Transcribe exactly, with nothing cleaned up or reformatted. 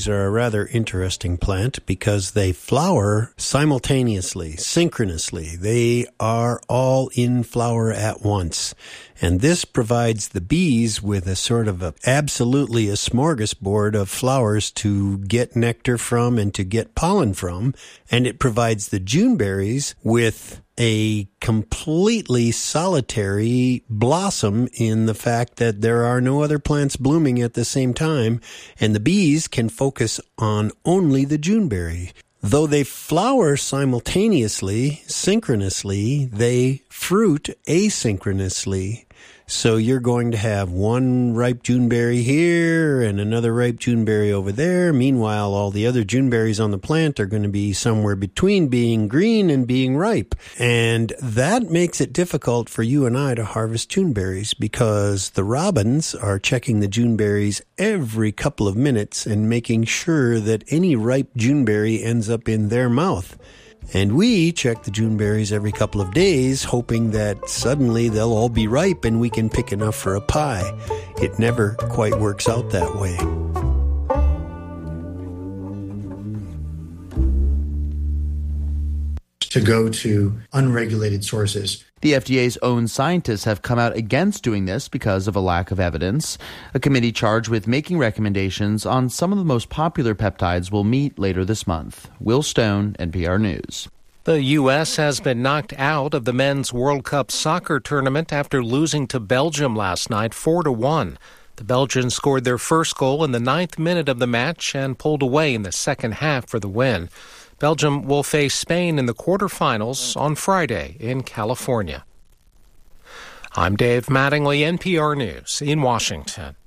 are a rather interesting plant because they flower simultaneously, synchronously. They are all in flower at once. And this provides the bees with a sort of a, absolutely a smorgasbord of flowers to get nectar from and to get pollen from. And it provides the Juneberries with a completely solitary blossom in the fact that there are no other plants blooming at the same time, and the bees can focus on only the Juneberry. Though they flower simultaneously, synchronously, they fruit asynchronously. So you're going to have one ripe Juneberry here and another ripe Juneberry over there. Meanwhile, all the other Juneberries on the plant are going to be somewhere between being green and being ripe. And that makes it difficult for you and I to harvest Juneberries because the robins are checking the Juneberries every couple of minutes and making sure that any ripe Juneberry ends up in their mouth. And we check the Juneberries every couple of days, hoping that suddenly they'll all be ripe and we can pick enough for a pie. It never quite works out that way. To go to unregulated sources. The F D A's own scientists have come out against doing this because of a lack of evidence. A committee charged with making recommendations on some of the most popular peptides will meet later this month. Will Stone, N P R News. The U S has been knocked out of the Men's World Cup soccer tournament after losing to Belgium last night four to one. The Belgians scored their first goal in the ninth minute of the match and pulled away in the second half for the win. Belgium will face Spain in the quarterfinals on Friday in California. I'm Dave Mattingly, N P R News in Washington.